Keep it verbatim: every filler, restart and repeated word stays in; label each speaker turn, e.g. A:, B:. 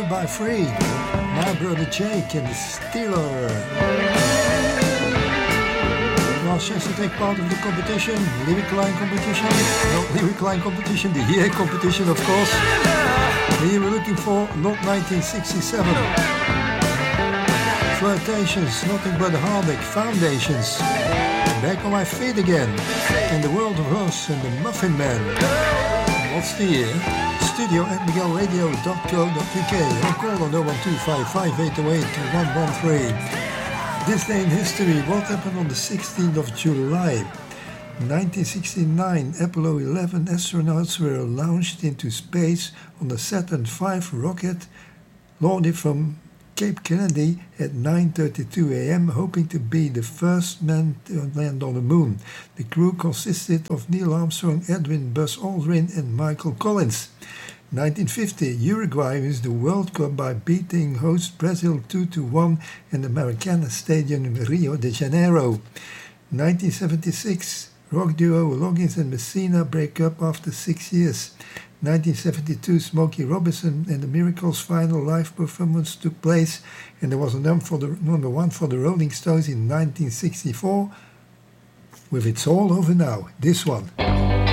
A: by Free, My Brother Jake and the Steeler. Last chance to take part of the competition, Lyric Line competition, not Lyric Line competition, the year competition of course. The year we're looking for, not nineteen sixty-seven. Flirtations, Nothing But Heartache, Foundations. Back on My Feet Again, and The World of Us and The Muffin Man. What's the year? Studio at miguel radio dot co dot uk or call on oh one two five five eight oh eight one one three. This day in history, what happened on the sixteenth of July? nineteen sixty-nine, Apollo eleven astronauts were launched into space on the Saturn five rocket, launched from Cape Kennedy at nine thirty-two a.m., hoping to be the first man to land on the moon. The crew consisted of Neil Armstrong, Edwin Buzz Aldrin and Michael Collins. nineteen fifty, Uruguay wins the World Cup by beating host Brazil two to one in the Maracanã Stadium in Rio de Janeiro. nineteen seventy-six, rock duo Loggins and Messina break up after six years. nineteen seventy-two, Smokey Robinson and the Miracles' final live performance took place, and there was a number, for the, number one for the Rolling Stones in nineteen sixty-four with It's All Over Now, this one.